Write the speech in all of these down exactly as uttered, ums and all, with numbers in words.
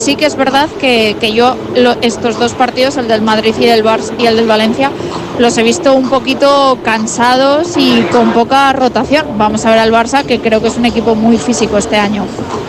Sí que es verdad que, que yo lo, estos dos partidos, el del Madrid y, del Barça, y el del Valencia, los he visto un poquito cansados y con poca rotación. Vamos a ver al Barça, que creo que es un equipo muy físico este año.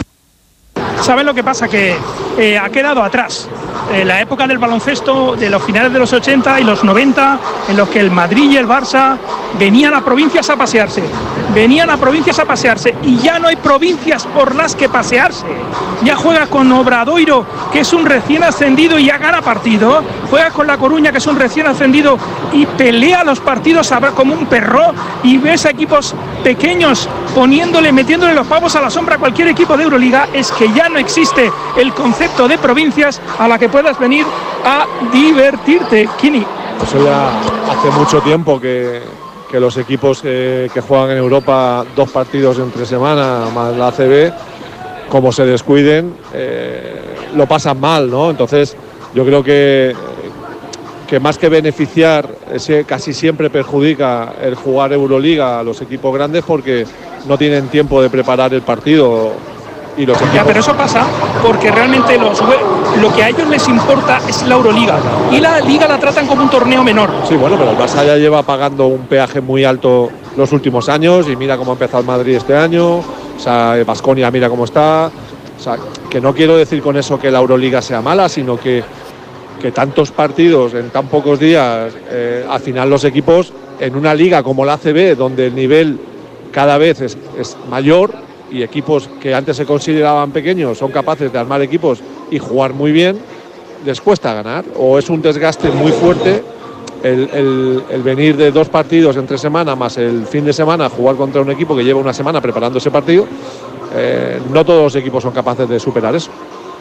¿Saben lo que pasa? Que eh, ha quedado atrás. Eh, la época del baloncesto de los finales de los ochenta y los noventa, en los que el Madrid y el Barça venían a provincias a pasearse, venían a provincias a pasearse y ya no hay provincias por las que pasearse. Ya juegas con Obradoiro, que es un recién ascendido y ya gana partido, juegas con La Coruña, que es un recién ascendido y pelea los partidos como un perro, y ves a equipos pequeños poniéndole, metiéndole los pavos a la sombra a cualquier equipo de Euroliga. Es que ya no existe el concepto de provincias a la que puedas venir a divertirte. Kini. Eso ya hace mucho tiempo que, que los equipos eh, que juegan en Europa dos partidos entre semana más la A C B, como se descuiden, eh, lo pasan mal, ¿no? Entonces yo creo que, que más que beneficiar, ese casi siempre perjudica el jugar Euroliga a los equipos grandes, porque no tienen tiempo de preparar el partido. Y los ya, pero eso pasa porque realmente los, lo que a ellos les importa es la Euroliga, y la Liga la tratan como un torneo menor. Sí, bueno, pero el Barça ya lleva pagando un peaje muy alto los últimos años, y mira cómo ha empezado el Madrid este año. O sea, Baskonia mira cómo está. O sea, que no quiero decir con eso que la Euroliga sea mala, sino que, que tantos partidos en tan pocos días, eh, al final los equipos en una liga como la A C B, donde el nivel cada vez es, es mayor, y equipos que antes se consideraban pequeños son capaces de armar equipos y jugar muy bien, les cuesta ganar, o es un desgaste muy fuerte el, el, el venir de dos partidos entre semana más el fin de semana, jugar contra un equipo que lleva una semana preparando ese partido. Eh, no todos los equipos son capaces de superar eso.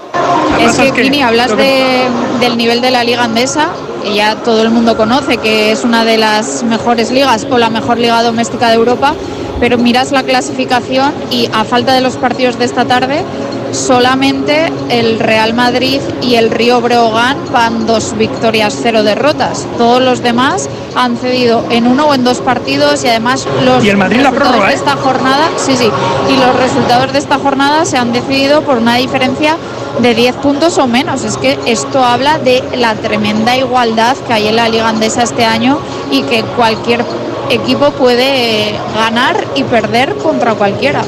Es que, Kini, hablas de, del nivel de la Liga Endesa, y ya todo el mundo conoce que es una de las mejores ligas o la mejor liga doméstica de Europa, pero miras la clasificación y a falta de los partidos de esta tarde, solamente el Real Madrid y el Río Breogán van dos victorias, cero derrotas. Todos los demás han cedido en uno o en dos partidos, y además los y el Madrid resultados la prórroga, de ¿eh? esta jornada, sí, sí, y los resultados de esta jornada se han decidido por una diferencia de diez puntos o menos. Es que esto habla de la tremenda igualdad que hay en la Liga Endesa este año, y que cualquier equipo puede ganar y perder contra cualquiera.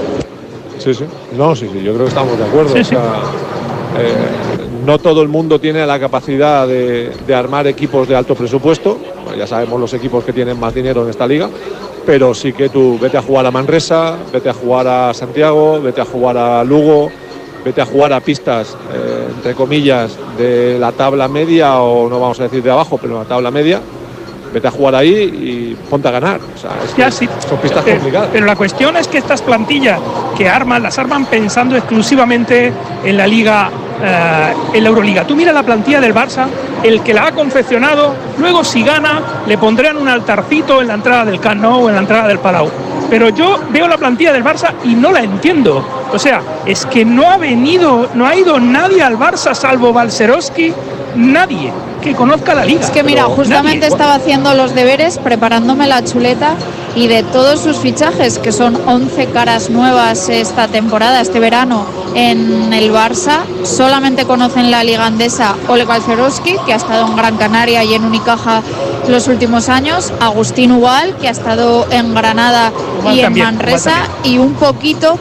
Sí, sí, no, sí, sí, yo creo que estamos de acuerdo. Sí, o sea, eh, no todo el mundo tiene la capacidad de, de armar equipos de alto presupuesto. Bueno, ya sabemos los equipos que tienen más dinero en esta liga, pero sí que tú vete a jugar a Manresa, vete a jugar a Santiago, vete a jugar a Lugo, vete a jugar a pistas, eh, entre comillas, de la tabla media, o no vamos a decir de abajo, pero la tabla media. Vete a jugar ahí y ponte a ganar. O sea, es ya, que sí. son pistas pero, complicadas. Pero la cuestión es que estas plantillas que arman, las arman pensando exclusivamente en la Liga, eh, en la Euroliga. Tú mira la plantilla del Barça, el que la ha confeccionado, luego si gana le pondrán un altarcito en la entrada del Camp Nou o en la entrada del Palau. Pero yo veo la plantilla del Barça y no la entiendo. O sea, es que no ha venido, no ha ido nadie al Barça salvo Balcerowski, nadie que conozca la liga. Es que mira, justamente nadie. Estaba haciendo los deberes, preparándome la chuleta, y de todos sus fichajes, que son once caras nuevas esta temporada, este verano, en el Barça, solamente conocen la Liga Endesa Oleg Balcerowski, que ha estado en Gran Canaria y en Unicaja los últimos años, Agustín Ubal, que ha estado en Granada Ubal y también, en Manresa, y un poquito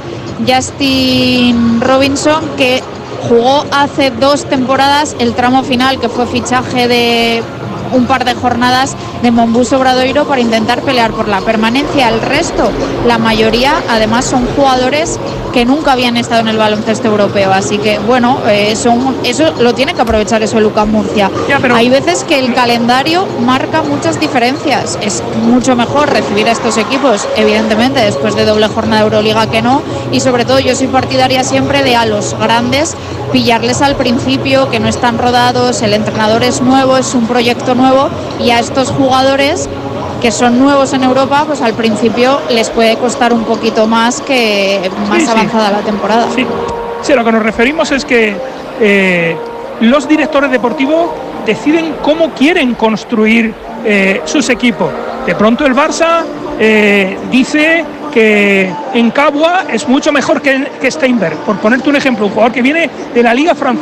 Justin Robinson, que jugó hace dos temporadas el tramo final, que fue fichaje de un par de jornadas de Monbus Obradoiro para intentar pelear por la permanencia. El resto, la mayoría, además, son jugadores que nunca habían estado en el baloncesto europeo, así que bueno, eh, son, eso lo tiene que aprovechar eso Lucas Murcia. Ya, pero... hay veces que el calendario marca muchas diferencias. Es mucho mejor recibir a estos equipos, evidentemente, después de doble jornada de Euroliga, que no, y sobre todo yo soy partidaria siempre de a los grandes pillarles al principio, que no están rodados, el entrenador es nuevo, es un proyecto nuevo, y a estos jugadores que son nuevos en Europa, pues al principio les puede costar un poquito más que más sí, avanzada sí. la temporada. Sí. sí, a lo que nos referimos es que eh, los directores deportivos deciden cómo quieren construir eh, sus equipos. De pronto el Barça eh, dice que en Cabua es mucho mejor que, que Steinberg, por ponerte un ejemplo, un jugador que viene de la liga francesa.